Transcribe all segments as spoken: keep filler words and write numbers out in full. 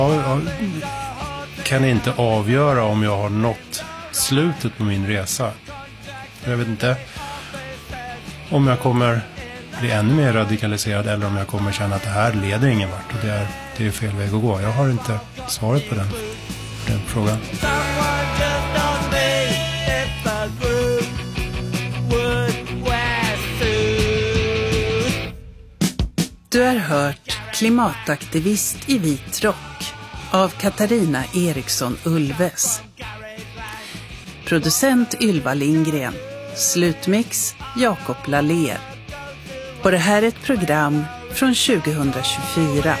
Jag kan inte avgöra om jag har nått slutet på min resa. Jag vet inte om jag kommer bli ännu mer radikaliserad eller om jag kommer känna att det här leder ingen vart och det är, det är fel väg att gå. Jag har inte svaret på den, den frågan. Du har hört Klimataktivist i vit rock av Katarina Eriksson Ulves. Producent Ylva Lindgren. Slutmix Jakob Lalér. Och det här är ett program från tjugohundratjugofyra.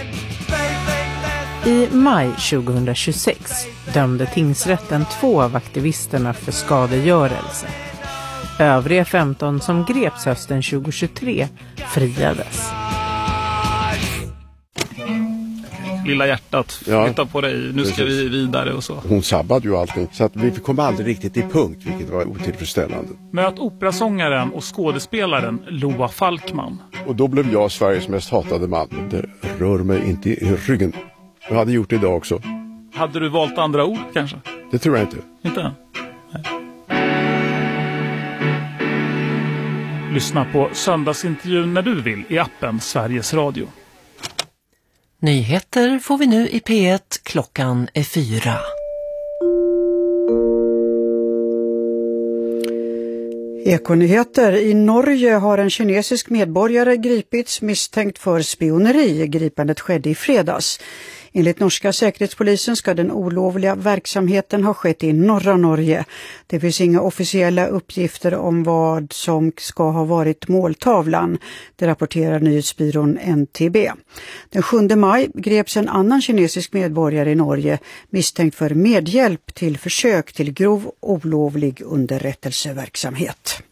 I maj tjugohundratjugosex dömde tingsrätten två av aktivisterna för skadegörelse. Övriga femton som greps hösten tjugohundratjugotre friades. Lilla hjärtat, ja, flytta på dig, nu precis. Ska vi vidare och så. Hon sabbade ju allting, så att vi kom aldrig riktigt i punkt, vilket var otillfredsställande. Möt operasångaren och skådespelaren Loa Falkman. Och då blev jag Sveriges mest hatade man. Det rör mig inte i ryggen. Jag hade gjort det idag också. Hade du valt andra ord kanske? Det tror jag inte. Inte? Nej. Lyssna på söndagsintervjun när du vill i appen Sveriges Radio. Nyheter får vi nu i P ett, klockan är fyra. Ekonyheter. I Norge har en kinesisk medborgare gripits misstänkt för spioneri. Gripandet skedde i fredags. Enligt norska säkerhetspolisen ska den olovliga verksamheten ha skett i norra Norge. Det finns inga officiella uppgifter om vad som ska ha varit måltavlan. Det rapporterar nyhetsbyrån N T B. Den sjunde maj greps en annan kinesisk medborgare i Norge misstänkt för medhjälp till försök till grov olovlig underrättelseverksamhet.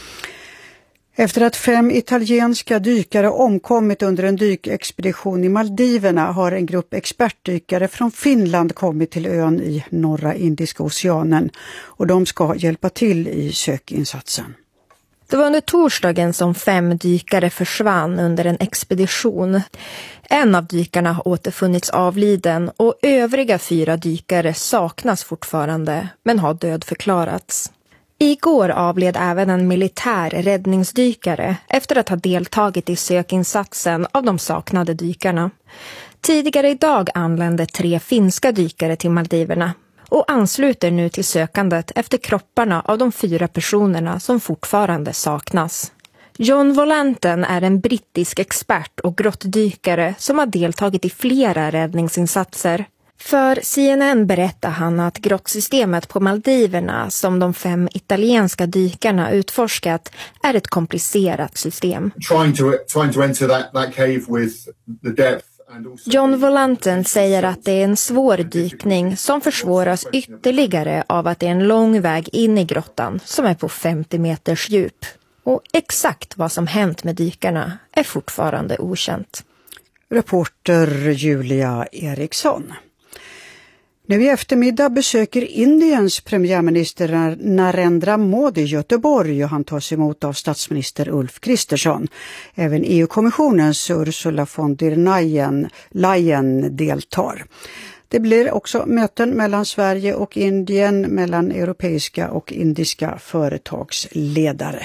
Efter att fem italienska dykare omkommit under en dykexpedition i Maldiverna har en grupp expertdykare från Finland kommit till ön i norra Indiska oceanen och de ska hjälpa till i sökinsatsen. Det var under torsdagen som fem dykare försvann under en expedition. En av dykarna har återfunnits avliden och övriga fyra dykare saknas fortfarande men har dödförklarats. Igår avled även en militär räddningsdykare efter att ha deltagit i sökinsatsen av de saknade dykarna. Tidigare idag anlände tre finska dykare till Maldiverna och ansluter nu till sökandet efter kropparna av de fyra personerna som fortfarande saknas. John Volanten är en brittisk expert och grottdykare som har deltagit i flera räddningsinsatser. För C N N berättar han att grottsystemet på Maldiverna som de fem italienska dykarna utforskat är ett komplicerat system. Trying to, trying to enter that, that cave with the depth. John Volanten säger att det är en svår dykning som försvåras ytterligare av att det är en lång väg in i grottan som är på femtio meters djup. Och exakt vad som hänt med dykarna är fortfarande okänt. Reporter Julia Eriksson. Nu i eftermiddag besöker Indiens premiärminister Narendra Modi Göteborg och han tas emot av statsminister Ulf Kristersson. Även E U-kommissionens Ursula von der Leyen, Leyen deltar. Det blir också möten mellan Sverige och Indien, mellan europeiska och indiska företagsledare.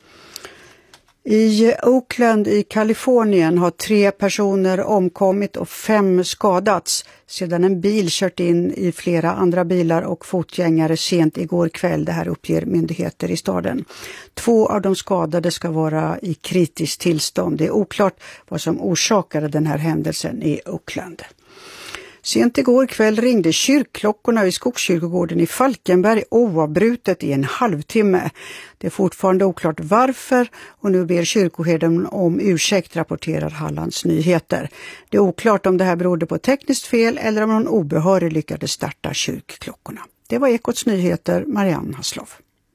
I Oakland i Kalifornien har tre personer omkommit och fem skadats sedan en bil kört in i flera andra bilar och fotgängare sent igår kväll. Det här uppger myndigheter i staden. Två av de skadade ska vara i kritiskt tillstånd. Det är oklart vad som orsakade den här händelsen i Oakland. Sent igår kväll ringde kyrkklockorna i Skogskyrkogården i Falkenberg oavbrutet i en halvtimme. Det är fortfarande oklart varför och nu ber kyrkoherden om ursäkt, rapporterar Hallands Nyheter. Det är oklart om det här berodde på tekniskt fel eller om någon obehörig lyckades starta kyrkklockorna. Det var Ekots nyheter, Marianne Haslov.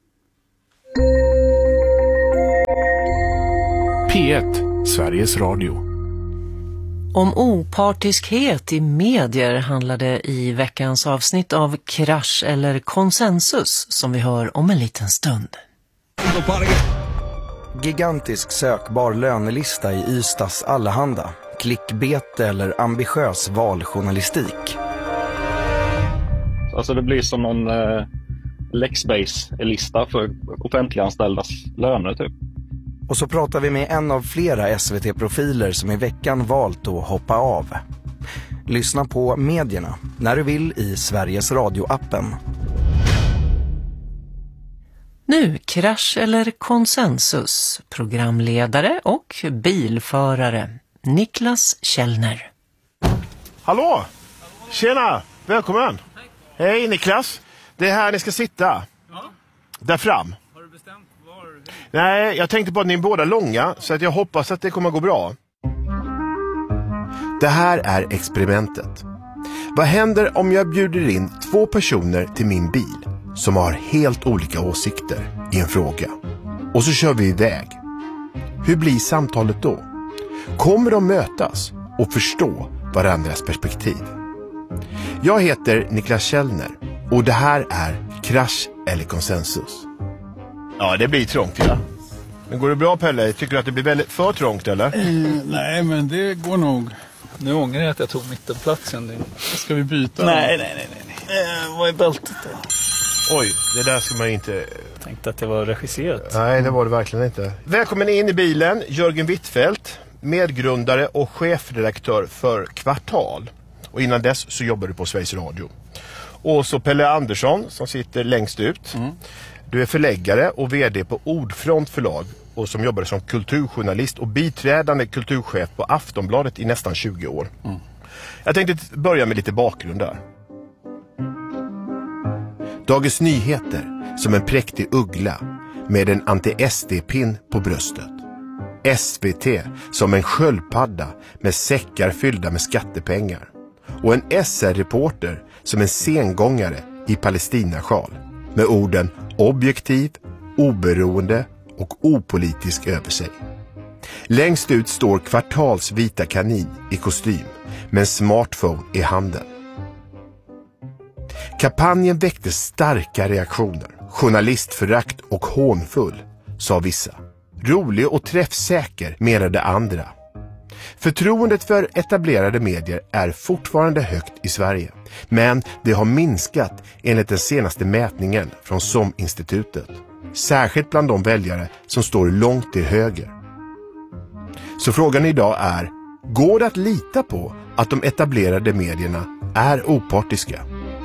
P ett, Sveriges Radio. Om opartiskhet i medier handlade i veckans avsnitt av Krasch eller konsensus som vi hör om en liten stund. Gigantisk sökbar lönelista i Ystads Allehanda, klickbete eller ambitiös valjournalistik. Alltså det blir som någon eh, Lexbase-lista för offentliganställdas löner typ. Och så pratar vi med en av flera S V T-profiler som i veckan valt att hoppa av. Lyssna på medierna när du vill i Sveriges Radio-appen. Nu krasch eller konsensus, programledare och bilförare Niklas Källner. Hallå! Tjena! Välkommen! Hej Niklas! Det är här ni ska sitta. Ja. Där fram. Har du bestämt var? Nej, jag tänkte på att ni är båda långa så att jag hoppas att det kommer att gå bra. Det här är experimentet. Vad händer om jag bjuder in två personer till min bil som har helt olika åsikter i en fråga? Och så kör vi iväg. Hur blir samtalet då? Kommer de mötas och förstå varandras perspektiv? Jag heter Niklas Källner och det här är Krasch eller konsensus. Ja, det blir trångt, ja. Men går det bra, Pelle? Tycker du att det blir väldigt för trångt, eller? Eh, nej, men det går nog. Nu ångrar jag att jag tog mittenplatsen. Ska vi byta? Nej, nej, nej, nej. Eh, vad är bältet då? Oj, det där ska man inte... Jag tänkte att det var regisserat. Nej, det var det verkligen inte. Välkommen in i bilen, Jörgen Wittfeldt, medgrundare och chefredaktör för Kvartal. Och innan dess så jobbar du på Sveriges Radio. Och så Pelle Andersson som sitter längst ut. Mm. Du är förläggare och vd på Ordfront förlag och som jobbar som kulturjournalist och biträdande kulturchef på Aftonbladet i nästan tjugo år. Mm. Jag tänkte börja med lite bakgrund där. Dagens Nyheter som en präktig uggla med en anti-S D-pin på bröstet. S V T som en sköldpadda med säckar fyllda med skattepengar. Och en S R-reporter som en sengångare i Palestinasjal med orden objektiv, oberoende och opolitisk över sig. Längst ut står Kvartals vita kanin i kostym med en smartphone i handen. Kampanjen väckte starka reaktioner. Journalistförakt och hånfull, sa vissa. Rolig och träffsäker, menade andra. Förtroendet för etablerade medier är fortfarande högt i Sverige. Men det har minskat enligt den senaste mätningen från S O M-institutet. Särskilt bland de väljare som står långt till höger. Så frågan idag är, går det att lita på att de etablerade medierna är opartiska?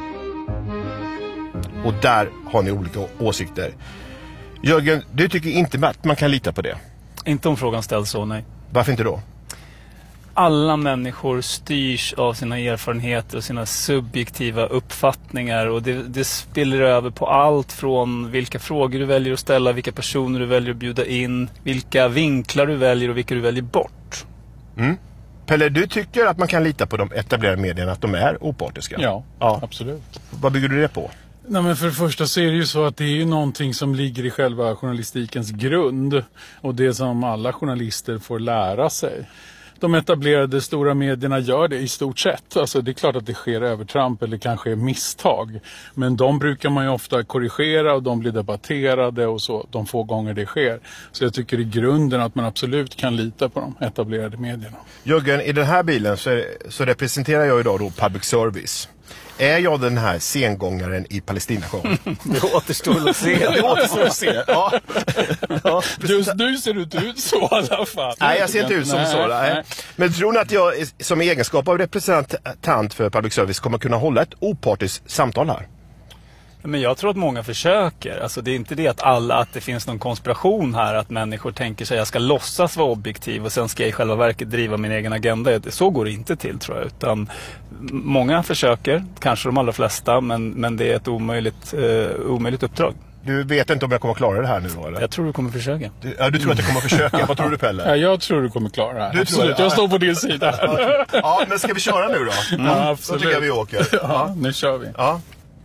Och där har ni olika åsikter. Jörgen, du tycker inte att man kan lita på det? Inte om frågan ställs så, nej. Varför inte då? Alla människor styrs av sina erfarenheter och sina subjektiva uppfattningar och det, det spiller över på allt från vilka frågor du väljer att ställa, vilka personer du väljer att bjuda in, vilka vinklar du väljer och vilka du väljer bort. Mm. Pelle, du tycker att man kan lita på de etablerade medierna, att de är opartiska? Ja, ja. Absolut. Vad bygger du det på? Nej, men för det första så är det ju så att det är ju någonting som ligger i själva journalistikens grund och det som alla journalister får lära sig. De etablerade stora medierna gör det i stort sett. Alltså det är klart att det sker övertramp eller kanske misstag. Men de brukar man ju ofta korrigera och de blir debatterade och så de få gånger det sker. Så jag tycker i grunden att man absolut kan lita på de etablerade medierna. Jörgen, i den här bilen så, så representerar jag idag då public service. Är jag den här sengångaren i Palestinasjön? Det återstår att se. Det återstår att se, ja. Ja. Just nu ser du inte ut så i alla fall. Nej, jag ser inte ut som nej, så. Nej. Men tror ni att jag som egenskap av representant för public service kommer kunna hålla ett opartiskt samtal här? Men jag tror att många försöker. Alltså det är inte det att alla att det finns någon konspiration här att människor tänker sig att jag ska låtsas vara objektiv och sen ska jag i själva verket driva min egen agenda. Så går det inte till, tror jag, utan många försöker, kanske de allra flesta, men, men det är ett omöjligt, eh, omöjligt uppdrag. Du vet inte om jag kommer att klara det här nu då, eller? Jag tror du kommer försöka. Du, ja, du tror att jag kommer att försöka. Vad tror du, Pelle? Ja, jag tror du kommer att klara det här. Du absolut, tror jag står på din sida här. Ja, men ska vi köra nu då? Mm, ja, absolut. Då tycker jag vi åker. Ja, nu kör vi. Ja.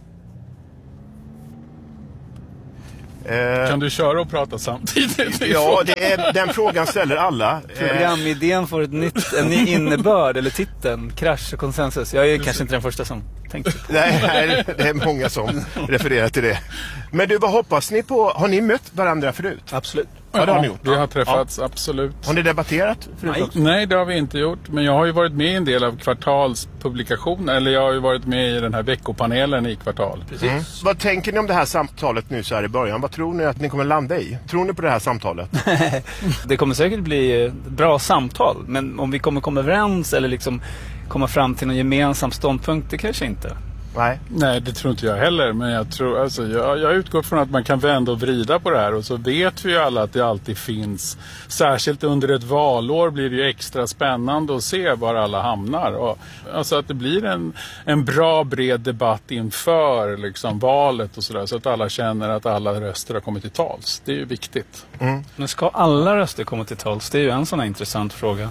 Kan du köra och prata samtidigt? Ja, det är, den frågan ställer alla. Programidén får ett nytt, en ny innebörd, eller titeln, krasch och konsensus. Jag är du kanske ser. inte den första som tänkte på. Nej, nej, det är många som refererar till det. Men du, vad hoppas ni på? Har ni mött varandra förut? Absolut. Ja, det har ni gjort. Vi har träffats, ja. Absolut. Har ni debatterat? Nej. Nej, det har vi inte gjort. Men jag har ju varit med i en del av kvartalspublikationer. Eller jag har ju varit med i den här veckopanelen i Kvartal. Precis. Mm. Vad tänker ni om det här samtalet nu så här i början? Vad tror ni att ni kommer landa i? Tror ni på det här samtalet? Det kommer säkert bli ett bra samtal. Men om vi kommer komma överens eller liksom komma fram till en gemensam ståndpunkt, det kanske inte. Nej. Nej, det tror inte jag heller. Men jag, tror, alltså, jag, jag utgår från att man kan vända och vrida på det här. Och så vet vi ju alla att det alltid finns. Särskilt under ett valår blir det ju extra spännande att se var alla hamnar. Och, alltså att det blir en, en bra bred debatt inför liksom, valet och sådär. Så att alla känner att alla röster har kommit till tals. Det är ju viktigt. Mm. Men ska alla röster komma till tals? Det är ju en sån här intressant fråga.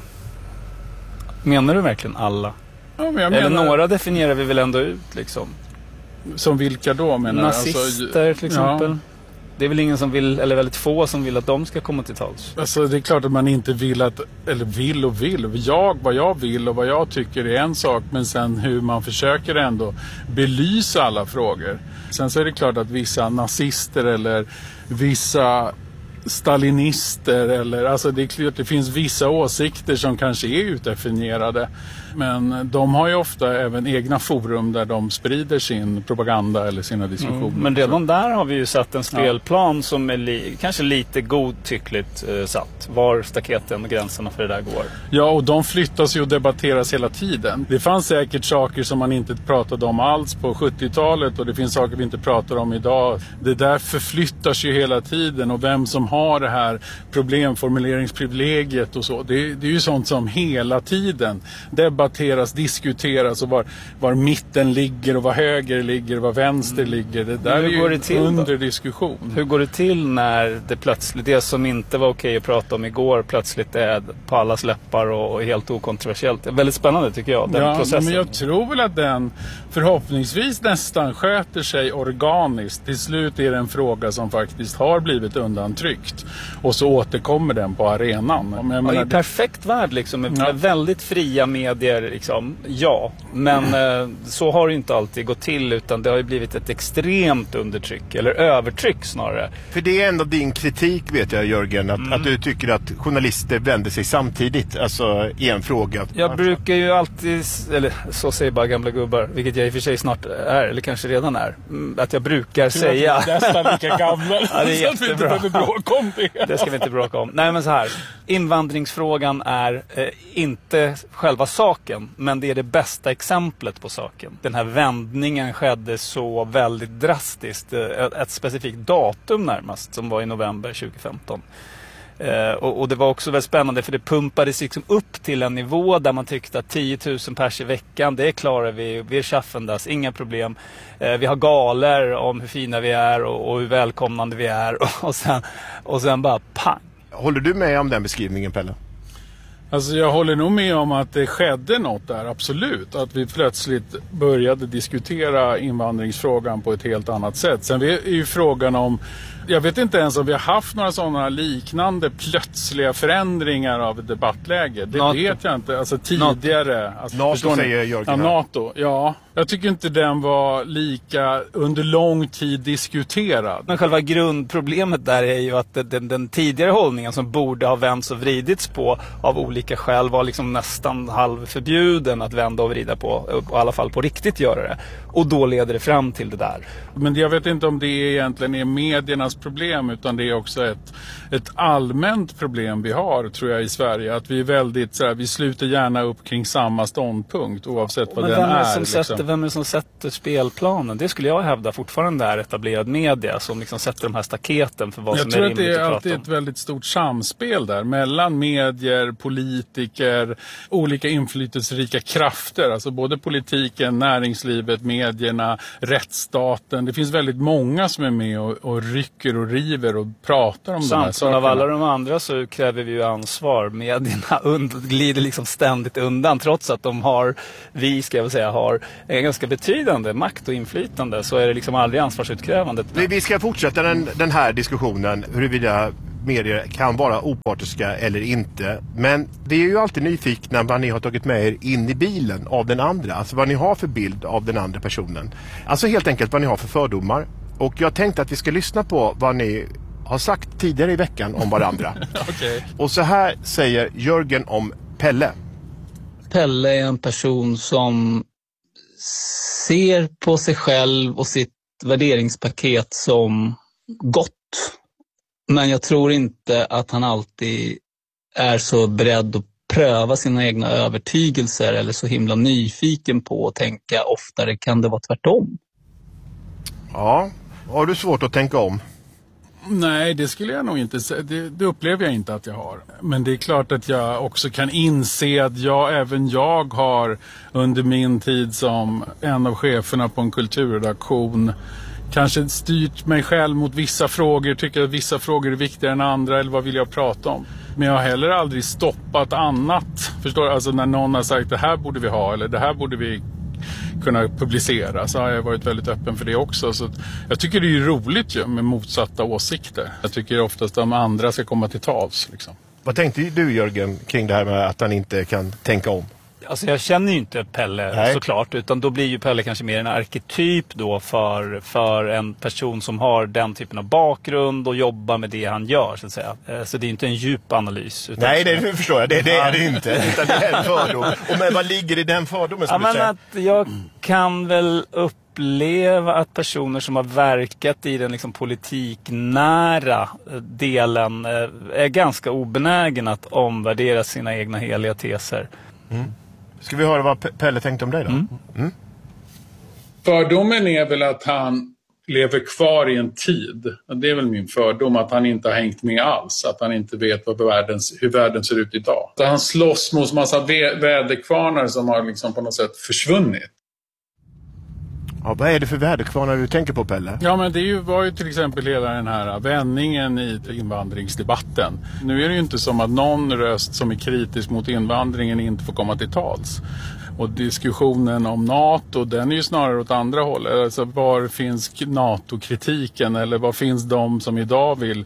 Menar du verkligen alla? Ja, men jag Eller menar... några definierar vi väl ändå ut liksom. Som vilka då menar Nazister alltså, till exempel. Ja. Det är väl ingen som vill, eller väldigt få som vill att de ska komma till tals. Alltså det är klart att man inte vill att, eller vill och vill. Jag, vad jag vill och vad jag tycker är en sak. Men sen hur man försöker ändå belysa alla frågor. Sen så är det klart att vissa nazister eller vissa stalinister eller alltså det är klart det finns vissa åsikter som kanske är utdefinierade, men de har ju ofta även egna forum där de sprider sin propaganda eller sina diskussioner. Mm, men redan där har vi ju satt en spelplan ja. som är li- kanske lite godtyckligt eh, satt. Var staketen och gränserna för det där går. Ja, och de flyttas ju och debatteras hela tiden. Det fanns säkert saker som man inte pratade om alls på sjuttiotalet och det finns saker vi inte pratar om idag. Det där förflyttas ju hela tiden och vem som har det här problemformuleringsprivilegiet och så. Det, det är ju sånt som hela tiden debatteras, diskuteras och var, var mitten ligger och var höger ligger och var vänster mm. ligger. Det där Hur är går ju det till, under då? diskussion. Hur går det till när det plötsligt, det som inte var okej att prata om igår plötsligt är på allas läppar och, och helt okontroversiellt? Det är väldigt spännande tycker jag, den ja, processen. Men jag tror väl att den förhoppningsvis nästan sköter sig organiskt. Till slut är det en fråga som faktiskt har blivit undantryckt. Och så återkommer den på arenan. Men jag ja, menar, i perfekt värld liksom, med ja. väldigt fria medier liksom, ja. Men mm. eh, så har det inte alltid gått till, utan det har ju blivit ett extremt undertryck, eller övertryck snarare. För det är ändå din kritik, vet jag Jörgen, att, mm. att du tycker att journalister vänder sig samtidigt, alltså i en fråga. Jag brukar ju alltid, eller så säger bara gamla gubbar, vilket jag i och för sig snart är, eller kanske redan är, att jag brukar jag säga... Det är nästan lika gamla, ja, det är så att vi inte behöver bråka om det. Det ska vi inte bråka om. Nej, men så här. Invandringsfrågan är eh, inte själva saken, men det är det bästa exemplet på saken. Den här vändningen skedde så väldigt drastiskt. Ett, ett specifikt datum närmast, som var i november tjugofemton. Eh, och, och det var också väldigt spännande, för det pumpades liksom upp till en nivå där man tyckte att tio tusen pers i veckan, det klarar vi, vi är tjaffendas, inga problem. Eh, vi har galer om hur fina vi är och, och hur välkomnande vi är, och, och, sen, och sen bara pang. Håller du med om den beskrivningen, Pelle? Alltså jag håller nog med om att det skedde något där, absolut. Att vi plötsligt började diskutera invandringsfrågan på ett helt annat sätt. Sen är ju frågan om, jag vet inte ens om vi har haft några sådana liknande plötsliga förändringar av ett debattläge. Det NATO. vet jag inte. Alltså tidigare. NATO, alltså, NATO säger Jörgen. Ja, NATO. Ja, jag tycker inte den var lika under lång tid diskuterad. Men själva grundproblemet där är ju att den, den tidigare hållningen som borde ha vänts och vridits på av olika skäl var liksom nästan halvförbjuden att vända och vrida på. Och i alla fall på riktigt göra det. Och då leder det fram till det där. Men jag vet inte om det egentligen är mediernas problem, utan det är också ett, ett allmänt problem vi har, tror jag, i Sverige. Att vi är väldigt så här, vi sluter gärna upp kring samma ståndpunkt oavsett vad men den vem är. är. Som liksom. sätter, vem är det som sätter spelplanen? Det skulle jag hävda fortfarande är etablerad media som liksom sätter de här staketen för vad jag som är rimligt att prata om. Jag tror att det är alltid ett väldigt stort samspel där mellan medier, politiker, olika inflytelserika krafter. Alltså både politiken, näringslivet, medierna, rättsstaten. Det finns väldigt många som är med och, och rycker och river och pratar om de här sakerna. Av alla de andra så kräver vi ju ansvar. Medierna und- glider liksom ständigt undan, trots att de har, vi ska jag väl säga, har en ganska betydande makt och inflytande, så är det liksom aldrig ansvarsutkrävandet. Vi, vi ska fortsätta den, den här diskussionen huruvida medier kan vara opartiska eller inte. Men det är ju alltid nyfikna vad ni har tagit med er in i bilen av den andra. Alltså vad ni har för bild av den andra personen. Alltså helt enkelt vad ni har för fördomar. Och jag tänkte att vi ska lyssna på vad ni har sagt tidigare i veckan om varandra. Okay. Och så här säger Jörgen om Pelle. Pelle är en person som ser på sig själv och sitt värderingspaket som gott. Men jag tror inte att han alltid är så beredd att pröva sina egna övertygelser eller så himla nyfiken på att tänka oftare kan det vara tvärtom. Ja, har du svårt att tänka om? Nej, det skulle jag nog inte säga. Det, det upplever jag inte att jag har. Men det är klart att jag också kan inse att jag, även jag har under min tid som en av cheferna på en kulturredaktion kanske styrt mig själv mot vissa frågor, tycker att vissa frågor är viktigare än andra eller vad vill jag prata om. Men jag har heller aldrig stoppat annat. Förstår du? Alltså när någon har sagt det här borde vi ha eller det här borde vi kunna publicera, så har jag varit väldigt öppen för det också. Så jag tycker det är roligt ju, med motsatta åsikter. Jag tycker oftast att de andra ska komma till tals. Liksom. Vad tänkte du, Jörgen, kring det här med att han inte kan tänka om? Alltså jag känner ju inte Pelle Nej. såklart, utan då blir ju Pelle kanske mer en arketyp då för, för en person som har den typen av bakgrund och jobbar med det han gör, så att säga. Så det är inte en djup analys. Utan Nej, det förstår jag. Det, det är det inte. Utan det är en fördom. Och men vad ligger i den fördomen, ja, men att jag kan väl uppleva att personer som har verkat i den liksom politiknära delen är ganska obenägen att omvärdera sina egna heliga teser. Mm. Ska vi höra vad Pelle tänkte om dig då? Mm. Mm. Fördomen är väl att han lever kvar i en tid. Det är väl min fördom, att han inte har hängt med alls. Att han inte vet vad världen, hur världen ser ut idag. Så han slåss mot massa vä- väderkvarnar som har liksom på något sätt försvunnit. Ja, vad är det för väderkvarnar du tänker på, Pelle? Ja, men det var ju till exempel hela den här vändningen i invandringsdebatten. Nu är det ju inte som att någon röst som är kritisk mot invandringen inte får komma till tals. Och diskussionen om NATO, den är ju snarare åt andra hållet. Alltså, var finns NATO-kritiken? Eller var finns de som idag vill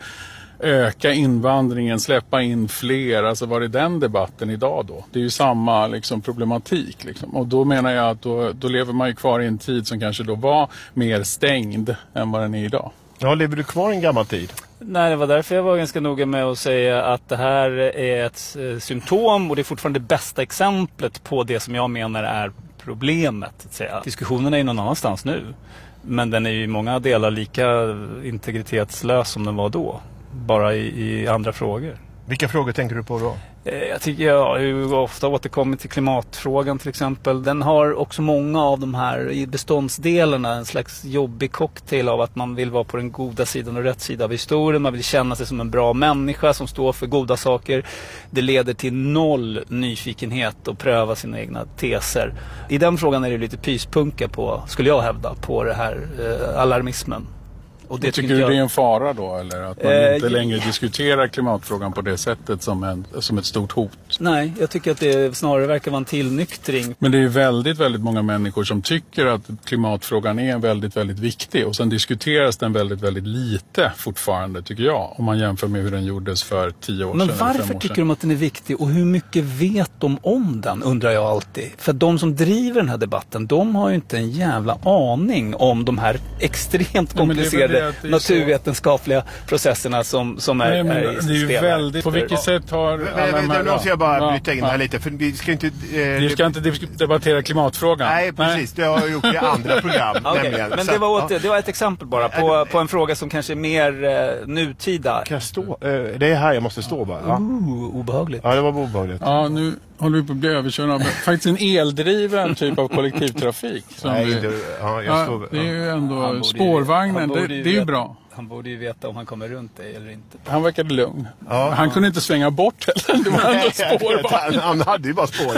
öka invandringen, släppa in fler? Alltså var är den debatten idag då? Det är ju samma liksom, problematik. Liksom. Och då menar jag att då, då lever man ju kvar i en tid som kanske då var mer stängd än vad den är idag. Ja, lever du kvar i en gammal tid? Nej, det var därför jag var ganska noga med att säga att det här är ett eh, symptom och det är fortfarande det bästa exemplet på det som jag menar är problemet. Att säga. Diskussionen är ju någon annanstans nu, men den är ju i många delar lika integritetslös som den var då. Bara i, i andra frågor. Vilka frågor tänker du på då? Jag tycker jag har ofta återkommit till klimatfrågan till exempel. Den har också många av de här i beståndsdelarna en slags jobbig cocktail av att man vill vara på den goda sidan och rätt sida av historien. Man vill känna sig som en bra människa som står för goda saker. Det leder till noll nyfikenhet och pröva sina egna teser. I den frågan är det lite pyspunka på, skulle jag hävda, på det här eh, alarmismen. Och det tycker du jag... det är en fara då, eller att man eh, inte längre diskuterar klimatfrågan på det sättet som, en, som ett stort hot? Nej, jag tycker att det snarare verkar vara en tillnyktring. Men det är väldigt, väldigt många människor som tycker att klimatfrågan är väldigt, väldigt viktig. Och sen diskuteras den väldigt, väldigt lite fortfarande, tycker jag. Om man jämför med hur den gjordes för tio år Men sedan. Men varför tycker de att den är viktig och hur mycket vet de om den, undrar jag alltid. För de som driver den här debatten, de har ju inte en jävla aning om de här extremt komplicerade ja, naturvetenskapliga så... processerna som, som är, Nej, men, är i det är ju väldigt... På vilket sätt har alla de här... Nu måste jag bara bryta in ja, här lite, för vi ska inte... Eh, vi ska inte debattera klimatfrågan. Nej, precis. Det har jag gjort i andra program. Okay. Nämligen. Men det var, åter, det var ett exempel bara på, på en fråga som kanske är mer eh, nutida. Kan jag stå? Eh, det är här jag måste stå bara. Ja. Uh, obehagligt. Ja, det var obehagligt. Ja, nu håller vi på att bli överkörda av faktiskt en eldriven typ av kollektivtrafik. Som Nej, vi, inte, ja, jag står, ja, det är ju ändå spårvagnen, det, det är ju bra. Han borde ju veta om han kommer runt dig eller inte. Han verkade lugn. Ja, han ja. kunde inte svänga bort heller. Det var ändå spårvagn. Han hade ju bara spåret.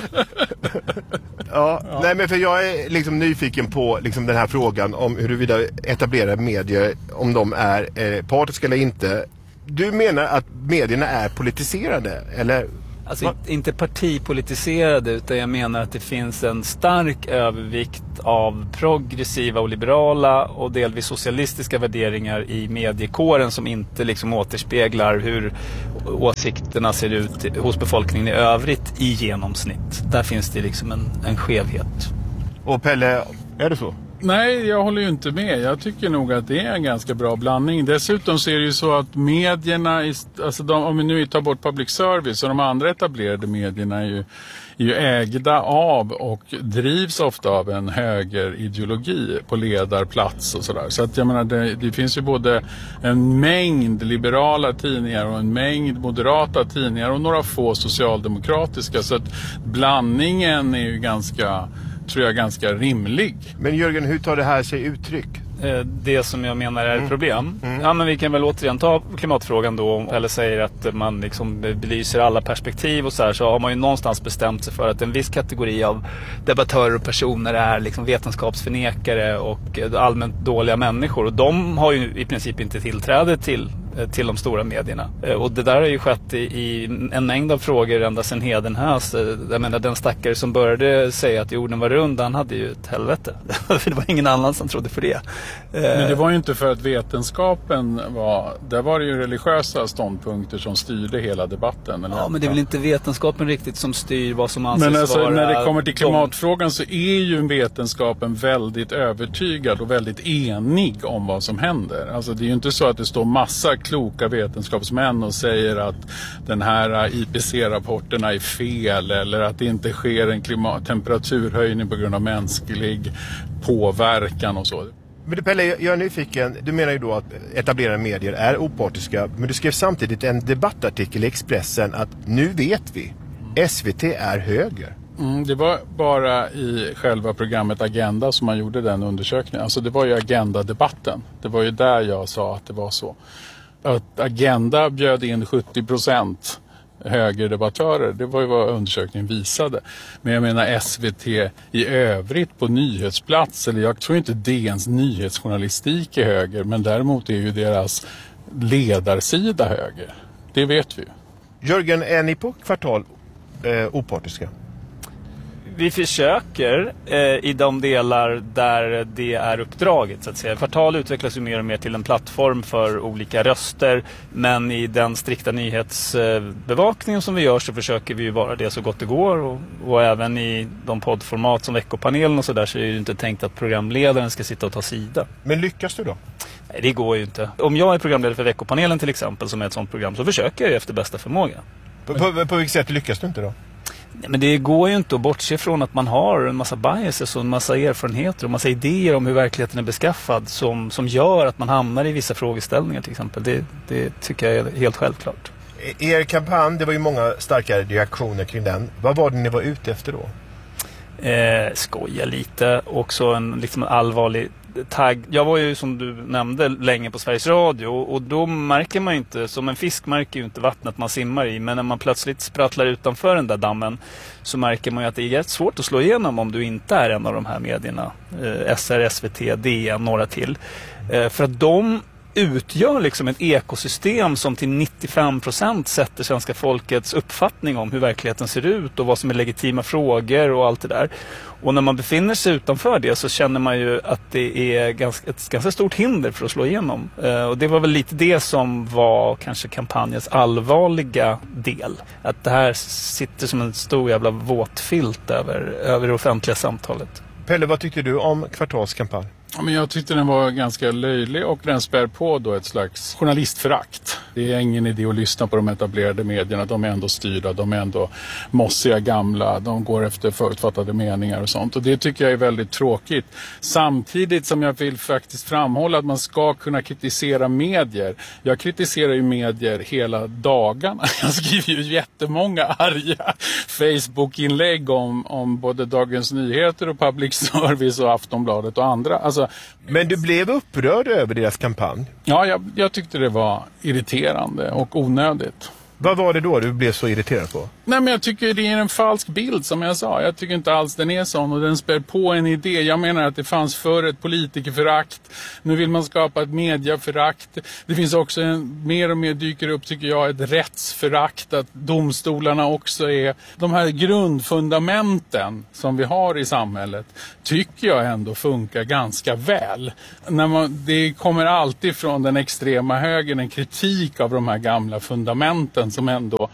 ja, ja. Nej, men för jag är liksom nyfiken på liksom den här frågan om huruvida etablerade medier, om de är eh, partiska eller inte. Du menar att medierna är politiserade, eller? Alltså inte partipolitiserade, utan jag menar att det finns en stark övervikt av progressiva och liberala och delvis socialistiska värderingar i mediekåren som inte liksom återspeglar hur åsikterna ser ut hos befolkningen i övrigt i genomsnitt. Där finns det liksom en, en skevhet. Och Pelle, är det så? Nej, jag håller ju inte med. Jag tycker nog att det är en ganska bra blandning. Dessutom så är det ju så att medierna, alltså de, om vi nu tar bort public service och de andra etablerade medierna är ju, är ju ägda av och drivs ofta av en högerideologi på ledarplats och sådär. Så att jag menar, det, det finns ju både en mängd liberala tidningar och en mängd moderata tidningar och några få socialdemokratiska. Så att blandningen är ju ganska... tror jag är ganska rimlig. Men Jörgen, hur tar det här sig uttryck? Det som jag menar är ett mm. problem. Mm. Ja, men vi kan väl återigen ta klimatfrågan då, eller säger att man liksom belyser alla perspektiv och så här, så har man ju någonstans bestämt sig för att en viss kategori av debattörer och personer är liksom vetenskapsförnekare och allmänt dåliga människor, och de har ju i princip inte tillträde till till de stora medierna. Och det där har ju skett i, i en mängd av frågor ända sedan Hedenhös. Jag menar, den stackare som började säga att jorden var rund, han hade ju ett helvete. Det var ingen annan som trodde för det. Men det var ju inte för att vetenskapen var... Där var det ju religiösa ståndpunkter som styrde hela debatten. Eller? Ja, men det är väl inte vetenskapen riktigt som styr vad som anses men alltså, vara... när det kommer till klimatfrågan så är ju vetenskapen väldigt övertygad och väldigt enig om vad som händer. Alltså det är ju inte så att det står massa kloka vetenskapsmän och säger att den här I P C C-rapporterna är fel eller att det inte sker en klimat- temperaturhöjning på grund av mänsklig påverkan och så. Men du Pelle, jag är nyfiken. Du menar ju då att etablerade medier är opartiska, men du skrev samtidigt en debattartikel i Expressen att nu vet vi, S V T är höger. Mm, det var bara i själva programmet Agenda som man gjorde den undersökningen. Alltså det var ju Agenda-debatten. Det var ju där jag sa att det var så. Att Agenda bjöd in sjuttio procent högerdebattörer, det var ju vad undersökningen visade. Men jag menar S V T i övrigt på nyhetsplats, eller jag tror inte D N:s nyhetsjournalistik är höger, men däremot är ju deras ledarsida höger. Det vet vi. Jörgen, är ni på Kvartal eh, opartiska? Vi försöker eh, i de delar där det är uppdraget, så att säga. Kvartal utvecklas ju mer och mer till en plattform för olika röster, men i den strikta nyhetsbevakningen som vi gör så försöker vi ju vara det så gott det går, och, och även i de poddformat som Veckopanelen och så där så är det ju inte tänkt att programledaren ska sitta och ta sida. Men lyckas du då? Nej, det går ju inte. Om jag är programledare för Veckopanelen till exempel, som är ett sånt program, så försöker jag ju efter bästa förmåga. På, på, på vilket sätt lyckas du inte då? Men det går ju inte att bortse från att man har en massa biases och en massa erfarenheter och en massa idéer om hur verkligheten är beskaffad som, som gör att man hamnar i vissa frågeställningar till exempel. Det, det tycker jag är helt självklart. Er kampanj, det var ju många starka reaktioner kring den. Vad var det ni var ute efter då? Eh, skoja lite. Också en liksom allvarlig tagg. Jag var ju som du nämnde länge på Sveriges Radio, och då märker man ju inte, som en fisk märker ju inte vattnet man simmar i, men när man plötsligt sprattlar utanför den där dammen så märker man ju att det är rätt svårt att slå igenom om du inte är en av de här medierna. Eh, S R, S V T, D N, några till. Eh, för att de utgör liksom ett ekosystem som till nittiofem procent sätter svenska folkets uppfattning om hur verkligheten ser ut och vad som är legitima frågor och allt det där. Och när man befinner sig utanför det så känner man ju att det är ganska, ett ganska stort hinder för att slå igenom. Eh, och det var väl lite det som var kanske kampanjens allvarliga del. Att det här sitter som en stor jävla våtfilt över, över det offentliga samtalet. Pelle, vad tyckte du om Kvartals kampanj? Ja, men jag tyckte den var ganska löjlig och den spär på då ett slags journalistförakt. Det är ingen idé att lyssna på de etablerade medierna. De är ändå styrda, de är ändå mossiga gamla. De går efter förutfattade meningar och sånt. Och det tycker jag är väldigt tråkigt. Samtidigt som jag vill faktiskt framhålla att man ska kunna kritisera medier. Jag kritiserar ju medier hela dagarna. Jag skriver ju jättemånga arga Facebook-inlägg om, om både Dagens Nyheter och Public Service och Aftonbladet och andra. Alltså, men du blev upprörd över deras kampanj? Ja, jag, jag tyckte det var irriterande och onödigt. Vad var det då du blev så irriterad på? Nej, men jag tycker det är en falsk bild som jag sa. Jag tycker inte alls den är sån och den spär på en idé. Jag menar att det fanns förr ett politikerförakt. Nu vill man skapa ett mediaförakt. Det finns också en, mer och mer dyker upp tycker jag ett rättsförakt. Att domstolarna också är de här grundfundamenten som vi har i samhället. Tycker jag ändå funkar ganska väl. När man, det kommer alltid från den extrema högern en kritik av de här gamla fundamenten som ändå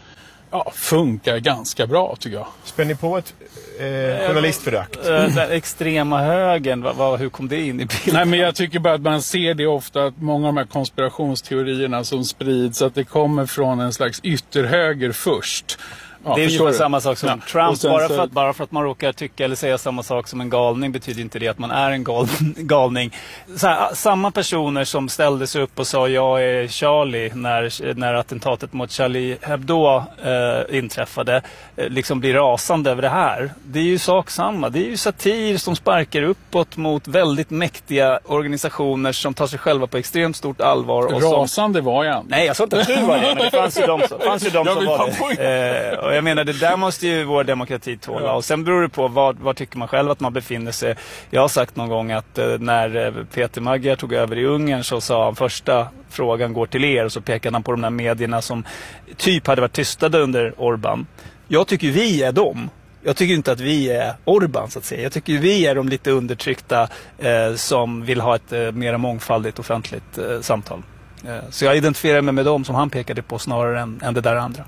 ja, funkar ganska bra tycker jag. Spänner ni på ett eh, journalistförakt? Den extrema högen, vad, vad, hur kom det in i bilden? Nej, men jag tycker bara att man ser det ofta att många av de här konspirationsteorierna som sprids, att det kommer från en slags ytterhöger först. Ja, det är ju samma sak som ja. Trump. Bara för, så... att, bara för att man råkar tycka eller säga samma sak som en galning betyder inte det att man är en gal, galning. Så här, samma personer som ställde sig upp och sa jag är Charlie när, när attentatet mot Charlie Hebdo eh, inträffade eh, liksom blir rasande över det här. Det är ju sak samma. Det är ju satir som sparkar uppåt mot väldigt mäktiga organisationer som tar sig själva på extremt stort allvar. Och rasande som... var jag. Nej, jag sa inte att du var det, men det fanns ju de som, fanns ju de som var det. Eh, jag menar, det där måste ju vår demokrati tåla. Ja. Och sen beror det på vad, vad tycker man själv att man befinner sig. Jag har sagt någon gång att eh, när Peter Magyar tog över i Ungern så sa han första frågan går till er. Och så pekade han på de här medierna som typ hade varit tystade under Orbán. Jag tycker vi är dem. Jag tycker inte att vi är Orbán så att säga. Jag tycker vi är de lite undertryckta eh, som vill ha ett eh, mer mångfaldigt offentligt eh, samtal. Eh, så jag identifierar mig med dem som han pekade på snarare än, än det där andra.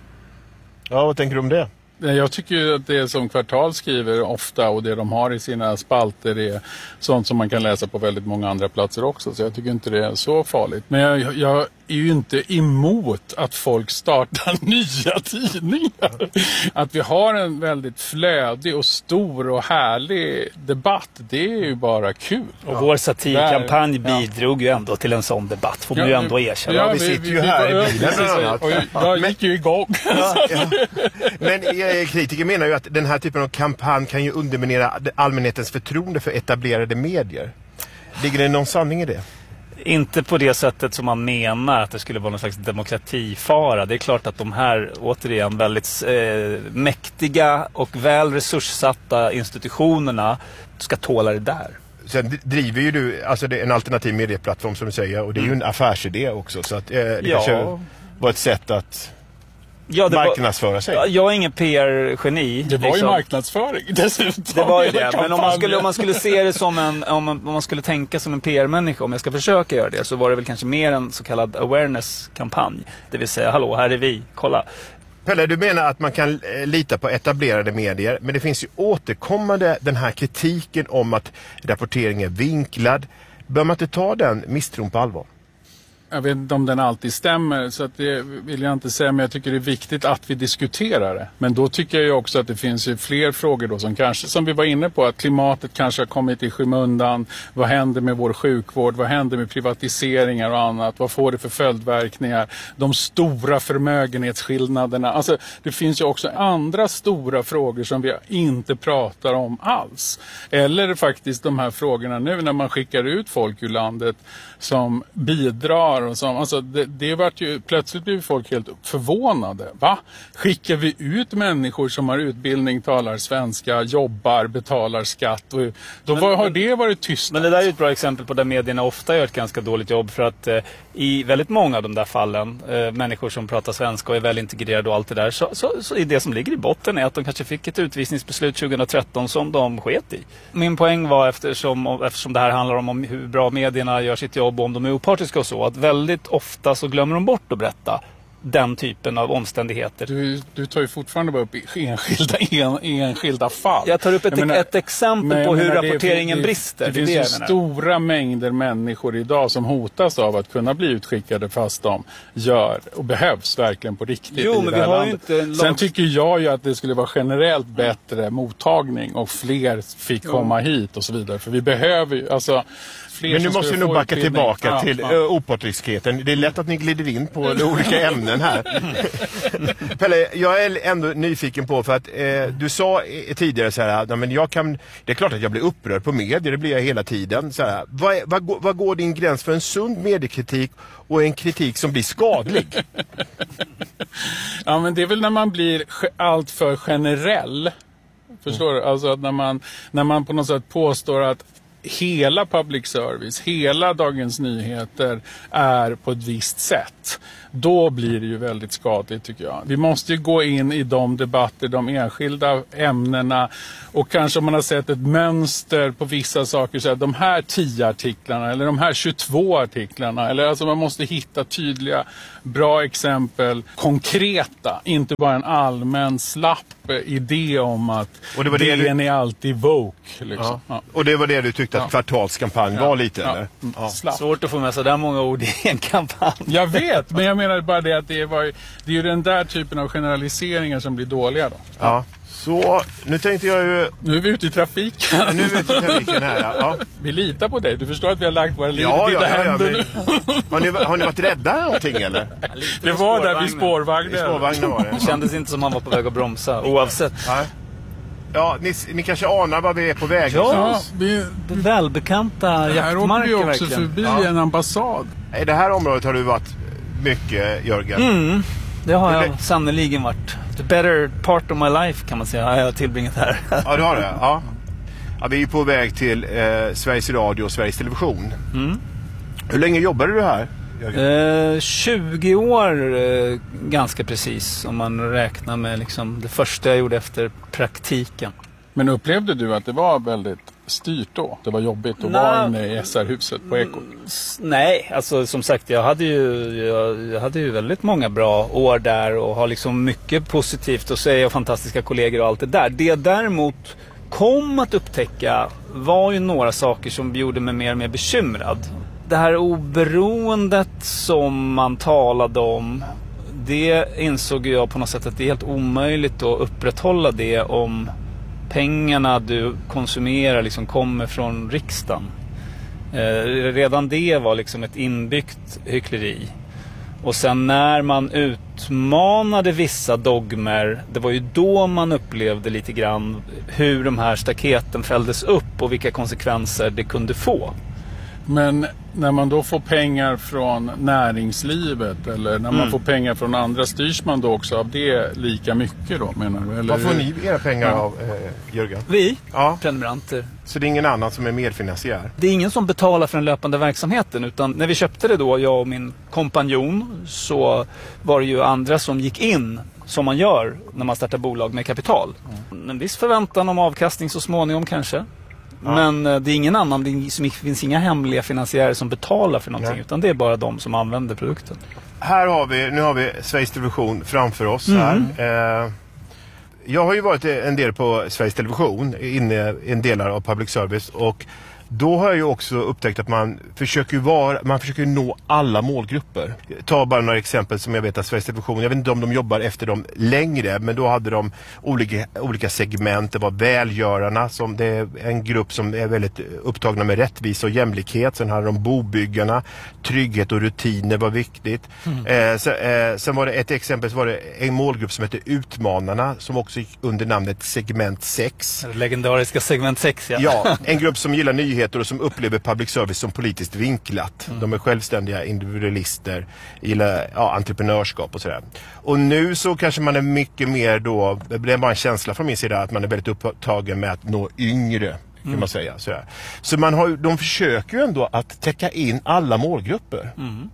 Ja, vad tänker du om det? Jag tycker ju att det som Kvartal skriver ofta och det de har i sina spalter är sånt som man kan läsa på väldigt många andra platser också. Så jag tycker inte det är så farligt. Men jag, jag är ju inte emot att folk startar nya tidningar. Att vi har en väldigt flödig och stor och härlig debatt, det är ju bara kul. Och vår satirkampanj Där, bidrog ja. ju ändå till en sån debatt, får man ja, ju ändå erkänna. Ja, vi, vi sitter ju vi, här vi, i bilen bland annat. Och jag gick ju igång. Ja, ja. Men kritiker menar ju att den här typen av kampanj kan ju underminera allmänhetens förtroende för etablerade medier. Ligger det någon sanning i det? Inte på det sättet som man menar att det skulle vara någon slags demokratifara. Det är klart att de här återigen väldigt eh, mäktiga och väl resurssatta institutionerna ska tåla det där. Sen driver ju du, alltså det är en alternativ medieplattform som du säger, och det är ju en affärsidé också, så att eh, det ja. kanske var ett sätt att Ja, marknadsföra sig. Var, jag är ingen P R-geni. Det var liksom. ju marknadsföring dessutom. Det var ju det. Men om man, skulle, om man skulle se det som en, om man, om man skulle tänka som en P R-människa, om jag ska försöka göra det, så var det väl kanske mer en så kallad awareness-kampanj. Det vill säga, hallå, här är vi, kolla. Pelle, du menar att man kan lita på etablerade medier, men det finns ju återkommande den här kritiken om att rapporteringen är vinklad. Bör man inte ta den misstron på allvar? Jag vet inte om den alltid stämmer, så att det vill jag inte säga, men jag tycker det är viktigt att vi diskuterar det. Men då tycker jag ju också att det finns ju fler frågor då som kanske, som vi var inne på, att klimatet kanske har kommit i skymundan. Vad händer med vår sjukvård? Vad händer med privatiseringar och annat? Vad får det för följdverkningar? De stora förmögenhetsskillnaderna. Alltså det finns ju också andra stora frågor som vi inte pratar om alls. Eller faktiskt de här frågorna nu när man skickar ut folk ur landet som bidrar och som, alltså det, det vart ju, plötsligt blev folk helt förvånade. Va? Skickar vi ut människor som har utbildning, talar svenska, jobbar, betalar skatt? Och då men, var, har det varit tyst. Men det där är ju ett bra exempel på där medierna ofta gör ett ganska dåligt jobb, för att eh, i väldigt många av de där fallen, eh, människor som pratar svenska och är väl integrerade och allt det där, så, så, så är det som ligger i botten är att de kanske fick ett utvisningsbeslut tjugohundratretton som de sket i. Min poäng var, eftersom, eftersom det här handlar om, om hur bra medierna gör sitt jobb och om de är opartiska och så, att väldigt ofta så glömmer de bort att berätta den typen av omständigheter. Du, du tar ju fortfarande bara upp enskilda, en, enskilda fall. Jag tar upp ett, menar, ett exempel men, på hur menar, rapporteringen det, brister. Det, det, det finns ju stora mängder människor idag som hotas av att kunna bli utskickade fast de gör och behövs verkligen på riktigt. Jo, i men det vi här har landet. ju inte Sen tycker jag ju att det skulle vara generellt bättre mottagning och fler fick komma jo. hit och så vidare. För vi behöver ju, alltså men nu måste vi nog backa tillbaka ja, till ja. Uh, opartiskheten. Det är lätt att ni glider in på olika ämnen här. Pelle, jag är ändå nyfiken på, för att eh, du sa eh, tidigare så här, men jag kan, det är klart att jag blir upprörd på medier, det blir jag hela tiden. Så här, vad, vad, vad går din gräns för en sund mediekritik och en kritik som blir skadlig? Ja, men det är väl när man blir allt för generell. Förstår du? Alltså att när man, när man på något sätt påstår att hela public service, hela Dagens Nyheter är på ett visst sätt. då blir det ju väldigt skadligt tycker jag. Vi måste ju gå in i de debatter, de enskilda ämnena och kanske om man har sett ett mönster på vissa saker, så att de här tio artiklarna eller de här tjugotvå artiklarna, eller alltså man måste hitta tydliga, bra exempel, konkreta, inte bara en allmän slapp idé om att och det var det D N du... är alltid woke. Liksom. Ja. Ja. Och det var det du tyckte att ja. kvartalskampanj var lite, ja. eller? Ja. Svårt att få med så där många ord i en kampanj. Jag vet, men jag menar bara det att det, var ju, det är ju den där typen av generaliseringar som blir dåliga då. Ja. Så, nu tänkte jag ju... Nu är vi ute i trafiken. Ja, nu är vi ute i trafiken här, ja. Vi litar på dig. Du förstår att vi har lagt våra liv ja, i dina ja, ja, händer men... har, ni, har ni varit rädda någonting, eller? Det var där vid spårvagnen. I spårvagnen var det. Det kändes inte som han var på väg att bromsa, oavsett. Ja, ja ni, ni kanske anar vad vi är på väg. Ja, vi... det välbekanta jaktmarker här åker vi också verkligen. förbi ja. en ambassad. I det här området har du varit mycket, Jörgen. Mm. Det har jag sannoliken varit. The better part of my life kan man säga har jag tillbringat här. Ja, du har det. Ja. Ja, vi är på väg till eh, Sveriges Radio och Sveriges Television. Mm. Hur länge jobbade du här? Eh, tjugo år eh, ganska precis om man räknar med liksom, det första jag gjorde efter praktiken. Men upplevde du att det var väldigt styrt då? Det var jobbigt att Nå, vara inne i S R-huset på Ekot? Nej, alltså som sagt jag hade ju jag, jag hade ju väldigt många bra år där och har liksom mycket positivt att säga och fantastiska kollegor och allt det där. Det jag däremot kom att upptäcka var ju några saker som gjorde mig mer och mer bekymrad. Det här oberoendet som man talade om, det insåg jag på något sätt att det är helt omöjligt att upprätthålla det om pengarna du konsumerar liksom kommer från riksdagen. Eh, redan det var liksom ett inbyggt hyckleri. Och sen när man utmanade vissa dogmer, det var ju då man upplevde lite grann hur de här staketen fälldes upp och vilka konsekvenser det kunde få. Men när man då får pengar från näringslivet eller när man mm. får pengar från andra, styrs man då också av det lika mycket då, menar du? Eller? Vad får ni era pengar ja. av, eh, Jörgen? Vi? Ja. Prenumeranter. Så det är ingen annan som är medfinansiär? Det är ingen som betalar för den löpande verksamheten, utan när vi köpte det då, jag och min kompanjon, så var det ju andra som gick in som man gör när man startar bolag med kapital. Mm. En viss förväntan om avkastning så småningom kanske. Ja. Men det är ingen annan, det finns inga hemliga finansiärer som betalar för någonting, ja. utan det är bara de som använder produkten. Här har vi, nu har vi Sveriges Television framför oss här. Mm. Eh, jag har ju varit en del på Sveriges Television, inne i en delar av public service, och då har jag ju också upptäckt att man försöker vara, man försöker nå alla målgrupper. Ta bara några exempel som jag vet att Sveriges Television, jag vet inte om de jobbar efter dem längre, men då hade de olika, olika segment. Det var välgörarna, som det är en grupp som är väldigt upptagna med rättvisa och jämlikhet. Sen hade de bobyggarna, trygghet och rutiner var viktigt. Mm. Eh, sen, eh, sen var det ett exempel, så var det en målgrupp som hette Utmanarna, som också gick under namnet segment sex. Det legendariska segment sex, ja. Ja, en grupp som gillar nyheter och som upplever public service som politiskt vinklat. Mm. De är självständiga individualister, gillar ja, entreprenörskap och sådär. Och nu så kanske man är mycket mer då, det blir bara en känsla från min sida att man är väldigt upptagen med att nå yngre, kan mm. man säga. Sådär. Så man har, de försöker ju ändå att täcka in alla målgrupper. Mm.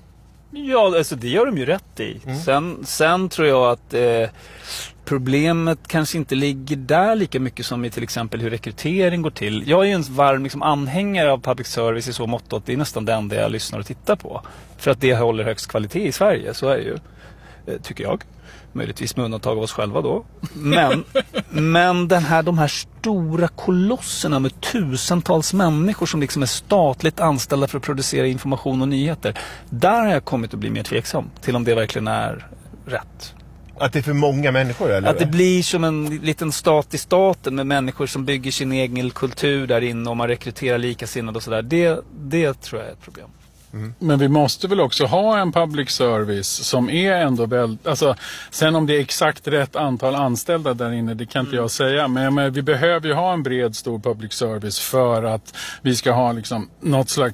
Ja, alltså det gör de ju rätt i. Mm. Sen, sen tror jag att eh, problemet kanske inte ligger där lika mycket som i till exempel hur rekrytering går till. Jag är ju en varm liksom, anhängare av public service i så mått att det är nästan det enda jag lyssnar och tittar på. För att det håller högst kvalitet i Sverige, så är det ju, eh, tycker jag. Möjligtvis med undantag av oss själva då. Men, men den här, de här stora kolosserna med tusentals människor som liksom är statligt anställda för att producera information och nyheter. Där har jag kommit att bli mer tveksam till om det verkligen är rätt. Att det är för många människor, eller? Att det blir som en liten stat i staten med människor som bygger sin egen kultur där inne och man rekryterar likasinnade och sådär. Det, det tror jag är ett problem. Mm. Men vi måste väl också ha en public service som är ändå väldigt, alltså sen om det är exakt rätt antal anställda där inne, det kan inte mm. jag säga, men, men vi behöver ju ha en bred stor public service för att vi ska ha liksom något slags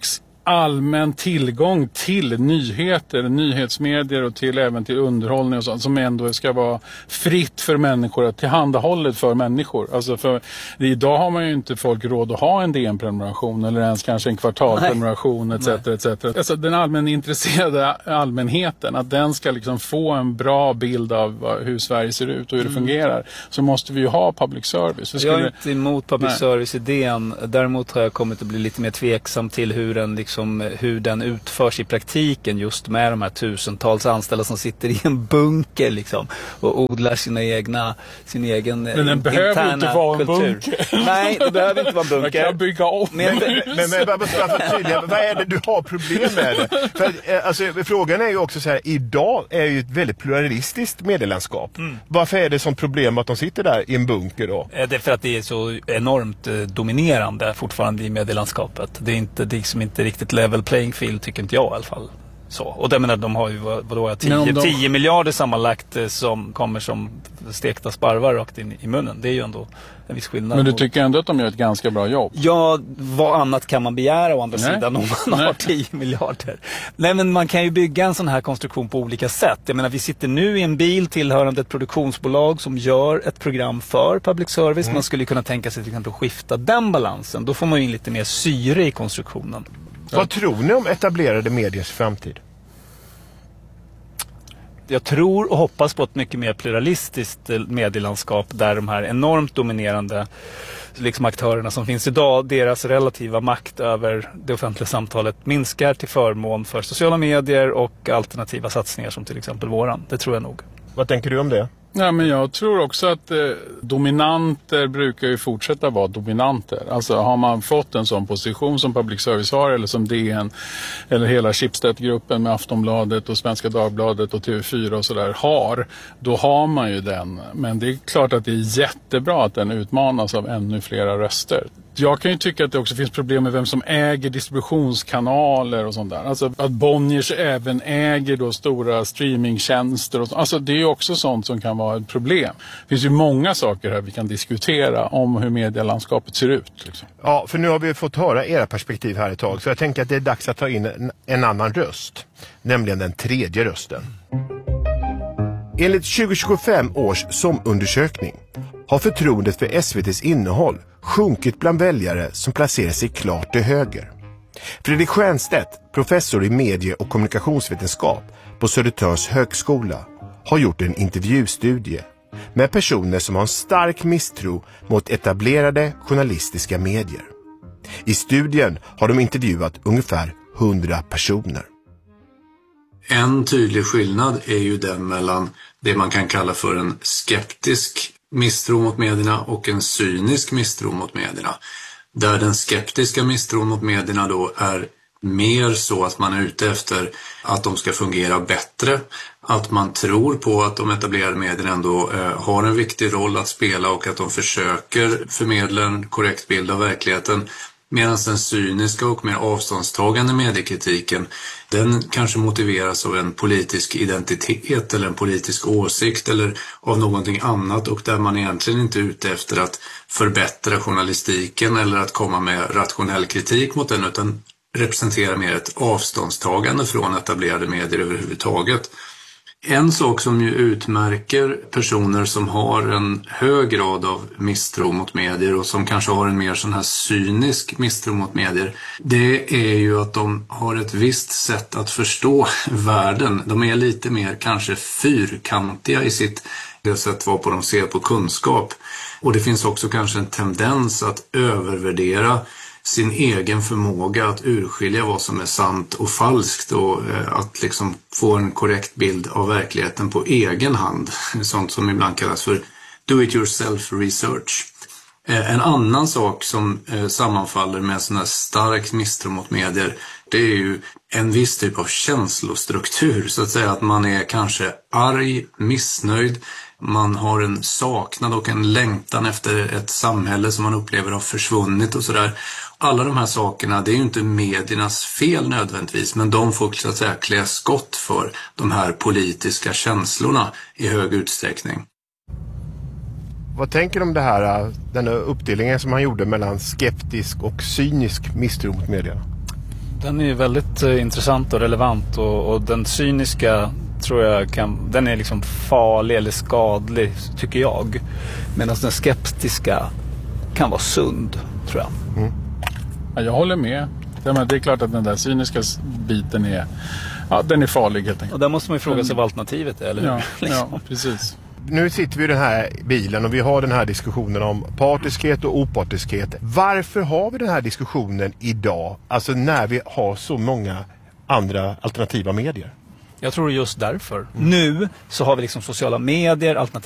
allmän tillgång till nyheter, nyhetsmedier och till även till underhållning och sånt som ändå ska vara fritt för människor, att tillhandahållet för människor. Alltså för idag har man ju inte folk råd att ha en D N-prenumeration eller ens kanske en kvartalprenumeration et cetera et cetera. Alltså den allmän intresserade allmänheten, att den ska liksom få en bra bild av hur Sverige ser ut och hur det Mm. fungerar, så måste vi ju ha public service. Så skulle... Jag är inte emot public Nej. service-idén. Däremot har jag kommit att bli lite mer tveksam till hur den, liksom, hur den utförs i praktiken, just med de här tusentals anställda som sitter i en bunker liksom, och odlar sina egna, sin egen Men den behöver inte vara en bunker. Nej, det behöver inte vara en bunker. Man kan bygga om. Men, men, men, men bara för att förtydliga, vad är det du har problem med det? För, eh, alltså, frågan är ju också så här, idag är ju ett väldigt pluralistiskt medielandskap. Mm. Varför är det som problem att de sitter där i en bunker då? Det är för att det är så enormt eh, dominerande fortfarande i medielandskapet. Det är inte, det är liksom inte riktigt level playing field, tycker inte jag i alla fall. Så. Och det menar, de har ju vad, vadå, tio, de... tio miljarder sammanlagt eh, som kommer som stekta sparvar rakt in i munnen. Det är ju ändå en viss skillnad. Men du tycker ändå att de gör ett ganska bra jobb? Ja, vad annat kan man begära å andra Nej. sidan om man Nej. har tio miljarder? Nej, men man kan ju bygga en sån här konstruktion på olika sätt. Jag menar, vi sitter nu i en bil tillhörande ett produktionsbolag som gör ett program för public service. Mm. Man skulle kunna tänka sig till exempel att skifta den balansen. Då får man ju in lite mer syre i konstruktionen. Ja. Vad tror ni om etablerade mediers framtid? Jag tror och hoppas på ett mycket mer pluralistiskt medielandskap där de här enormt dominerande liksom aktörerna som finns idag, deras relativa makt över det offentliga samtalet minskar till förmån för sociala medier och alternativa satsningar som till exempel våran. Det tror jag nog. Vad tänker du om det? Ja, men jag tror också att eh, dominanter brukar ju fortsätta vara dominanter. Alltså har man fått en sån position som public service har, eller som D N eller hela Schibsted-gruppen med Aftonbladet och Svenska Dagbladet och T V fyra och sådär har, då har man ju den. Men det är klart att det är jättebra att den utmanas av ännu flera röster. Jag kan ju tycka att det också finns problem med vem som äger distributionskanaler och sånt där. Alltså att Bonniers även äger då stora streamingtjänster och så. Alltså det är ju också sånt som kan vara ett problem. Det finns ju många saker här vi kan diskutera om hur medielandskapet ser ut. Liksom. Ja, för nu har vi fått höra era perspektiv här ett tag, så jag tänker att det är dags att ta in en, en annan röst. Nämligen den tredje rösten. Enligt tjugo tjugofem års SOM-undersökning har förtroendet för S V T:s innehåll sjunkit bland väljare som placerar sig klart till höger. Fredrik Stiernstedt, professor i medie- och kommunikationsvetenskap på Södertörns högskola, har gjort en intervjustudie med personer som har en stark misstro mot etablerade journalistiska medier. I studien har de intervjuat ungefär hundra personer. En tydlig skillnad är ju den mellan det man kan kalla för en skeptisk misstro mot medierna och en cynisk misstro mot medierna. Där den skeptiska misstron mot medierna då är mer så att man är ute efter att de ska fungera bättre. Att man tror på att de etablerade medierna ändå eh, har en viktig roll att spela och att de försöker förmedla en korrekt bild av verkligheten. Medan den cyniska och mer avståndstagande mediekritiken, den kanske motiveras av en politisk identitet eller en politisk åsikt eller av någonting annat, och där man egentligen inte är ute efter att förbättra journalistiken eller att komma med rationell kritik mot den, utan representerar mer ett avståndstagande från etablerade medier överhuvudtaget. En sak som ju utmärker personer som har en hög grad av misstro mot medier och som kanske har en mer sån här cynisk misstro mot medier, det är ju att de har ett visst sätt att förstå världen. De är lite mer kanske fyrkantiga i sitt det sätt varpå de ser på kunskap. Och det finns också kanske en tendens att övervärdera sin egen förmåga att urskilja vad som är sant och falskt och att liksom få en korrekt bild av verkligheten på egen hand. Sånt som ibland kallas för do-it-yourself research. En annan sak som sammanfaller med sån här stark misstro mot medier, det är ju en viss typ av känslostruktur. Så att säga att man är kanske arg, missnöjd. Man har en saknad och en längtan efter ett samhälle som man upplever har försvunnit och sådär. Alla de här sakerna, det är ju inte mediernas fel nödvändigtvis, men de får så att säga klä skott för de här politiska känslorna i hög utsträckning. Vad tänker du om det här, den uppdelningen som han gjorde mellan skeptisk och cynisk misstro mot medierna? Den är ju väldigt eh, intressant och relevant och, och den cyniska tror jag kan, den är liksom farlig eller skadlig tycker jag. Medan den skeptiska kan vara sund, tror jag. Mm. Ja, jag håller med. Det är klart att den där cyniska biten är, ja, den är farlig helt enkelt. Och där måste man ju fråga sig vad alternativet är, eller hur? Ja, liksom. ja, precis. Nu sitter vi i den här bilen och vi har den här diskussionen om partiskhet och opartiskhet. Varför har vi den här diskussionen idag? Alltså när vi har så många andra alternativa medier. Jag tror just därför. Mm. Nu så har vi liksom sociala medier, alternativa